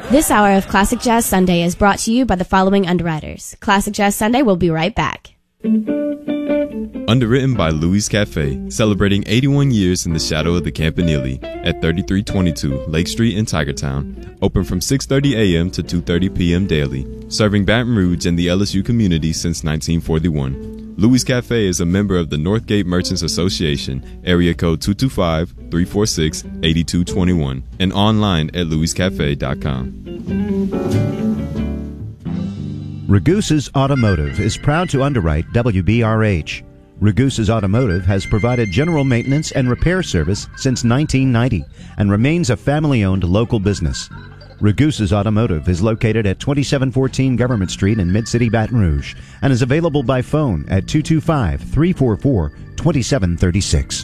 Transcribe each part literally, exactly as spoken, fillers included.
This hour of Classic Jazz Sunday is brought to you by the following underwriters. Classic Jazz Sunday will be right back. Underwritten by Louis Cafe, celebrating eighty-one years in the shadow of the Campanile at thirty-three twenty-two Lake Street in Tigertown. Open from six thirty a.m. to two thirty p.m. daily. Serving Baton Rouge and the L S U community since nineteen forty-one. Louis Cafe is a member of the Northgate Merchants Association, area code two two five, three four six, eight two two one, and online at louis cafe dot com. Ragusa's Automotive is proud to underwrite W B R H. Ragusa's Automotive has provided general maintenance and repair service since nineteen ninety and remains a family-owned local business. Ragusa's Automotive is located at twenty-seven fourteen Government Street in Mid-City Baton Rouge and is available by phone at two two five, three four four, two seven three six.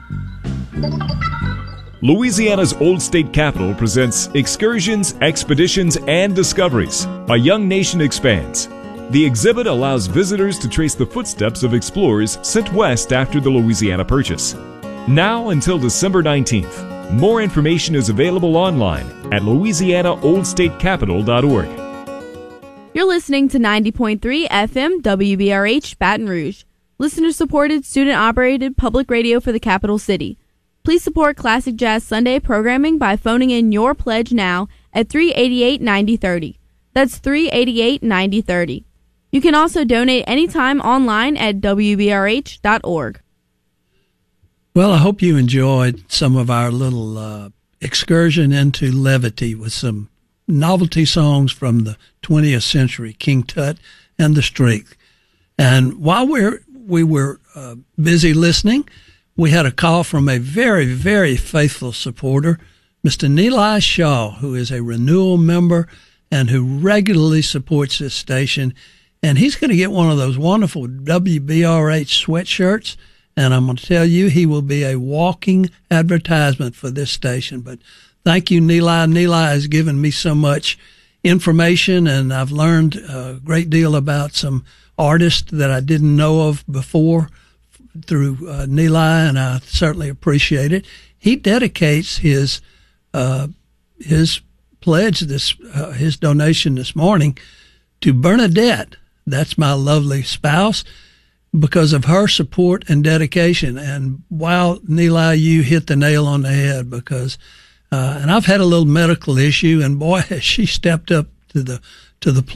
Louisiana's Old State Capitol presents Excursions, Expeditions, and Discoveries. A Young Nation Expands. The exhibit allows visitors to trace the footsteps of explorers sent west after the Louisiana Purchase. Now until December nineteenth. More information is available online at louisiana old state capitol dot org. You're listening to ninety point three F M W B R H Baton Rouge. Listener-supported, student-operated public radio for the capital city. Please support Classic Jazz Sunday programming by phoning in your pledge now at three eight eight, nine zero three zero. That's three eight eight, nine zero three zero. You can also donate anytime online at w b r h dot org. Well, I hope you enjoyed some of our little uh, excursion into levity with some novelty songs from the twentieth century, King Tut and the Streak. And while we're, we were uh, busy listening, we had a call from a very, very faithful supporter, Mister Nilai Shaw, who is a renewal member and who regularly supports this station. And he's going to get one of those wonderful W B R H sweatshirts. And I'm going to tell you, he will be a walking advertisement for this station. But thank you, Nilai. Nilai has given me so much information, and I've learned a great deal about some artists that I didn't know of before through uh, Nilai, and I certainly appreciate it. He dedicates his uh, his pledge, this uh, his donation this morning to Bernadette. That's my lovely spouse, because of her support and dedication. And wow, Nilai, you hit the nail on the head, because, uh, and I've had a little medical issue, and boy, has she stepped up to the, to the plate.